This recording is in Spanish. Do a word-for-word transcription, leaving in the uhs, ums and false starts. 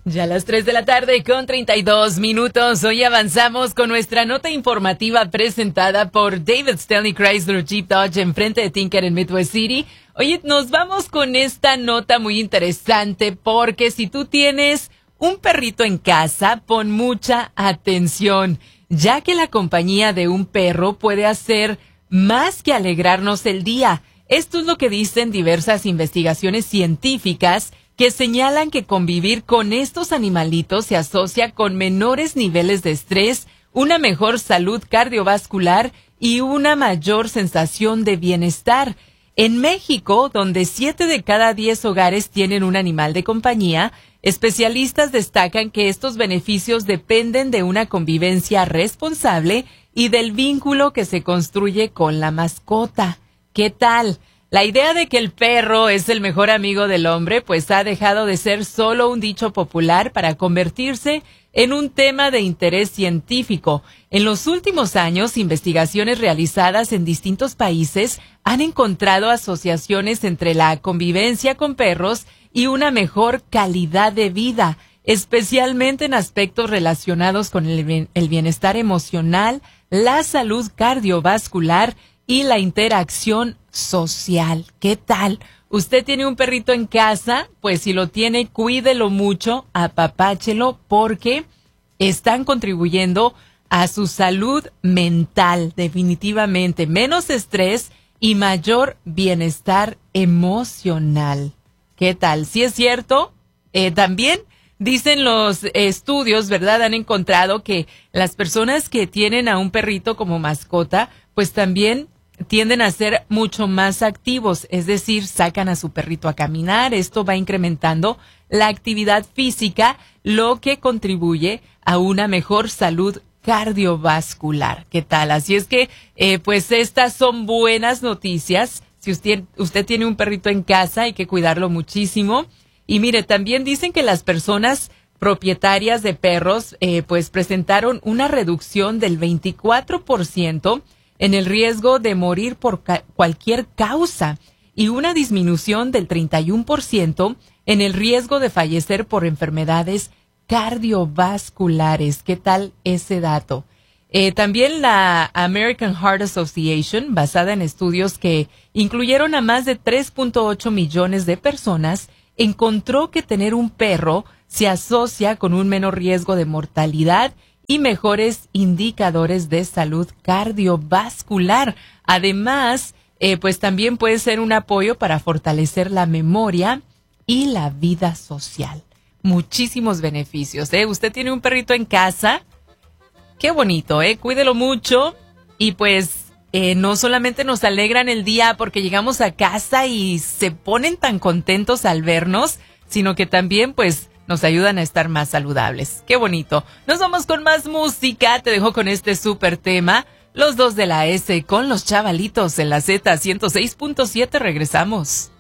Ya a las tres de la tarde con treinta y dos minutos. Hoy avanzamos con nuestra nota informativa presentada por David Stanley Chrysler Jeep Dodge enfrente de Tinker en Midwest City. Oye, nos vamos con esta nota muy interesante porque si tú tienes un perrito en casa, pon mucha atención, ya que la compañía de un perro puede hacer más que alegrarnos el día. Esto es lo que dicen diversas investigaciones científicas que señalan que convivir con estos animalitos se asocia con menores niveles de estrés, una mejor salud cardiovascular y una mayor sensación de bienestar. En México, donde siete de cada diez hogares tienen un animal de compañía, especialistas destacan que estos beneficios dependen de una convivencia responsable y del vínculo que se construye con la mascota. ¿Qué tal? La idea de que el perro es el mejor amigo del hombre, pues ha dejado de ser solo un dicho popular para convertirse en un tema de interés científico. En los últimos años, investigaciones realizadas en distintos países han encontrado asociaciones entre la convivencia con perros y una mejor calidad de vida, especialmente en aspectos relacionados con el, el bienestar emocional, la salud cardiovascular y la interacción social. ¿Qué tal? ¿Usted tiene un perrito en casa? Pues si lo tiene, cuídelo mucho, apapáchelo, porque están contribuyendo a su salud mental, definitivamente. Menos estrés y mayor bienestar emocional. ¿Qué tal? ¿Sí es cierto? Eh, también dicen los estudios, ¿verdad? Han encontrado que las personas que tienen a un perrito como mascota, pues también tienden a ser mucho más activos, es decir, sacan a su perrito a caminar. Esto va incrementando la actividad física, lo que contribuye a una mejor salud cardiovascular. ¿Qué tal? Así es que, eh, pues estas son buenas noticias. Si usted, usted tiene un perrito en casa, hay que cuidarlo muchísimo. Y mire, también dicen que las personas propietarias de perros, eh, pues presentaron una reducción del veinticuatro por ciento en el riesgo de morir por ca- cualquier causa y una disminución del treinta y uno por ciento en el riesgo de fallecer por enfermedades cardiovasculares. ¿Qué tal ese dato? Eh, también la American Heart Association, basada en estudios que incluyeron a más de tres punto ocho millones de personas, encontró que tener un perro se asocia con un menor riesgo de mortalidad y mejores indicadores de salud cardiovascular. Además, eh, pues también puede ser un apoyo para fortalecer la memoria y la vida social. Muchísimos beneficios, ¿eh? Usted tiene un perrito en casa, qué bonito, ¿eh? Cuídelo mucho y pues eh, no solamente nos alegran el día porque llegamos a casa y se ponen tan contentos al vernos, sino que también pues nos ayudan a estar más saludables. ¡Qué bonito! Nos vamos con más música. Te dejo con este súper tema. Los dos de la S con los chavalitos en la Z ciento seis punto siete. Regresamos.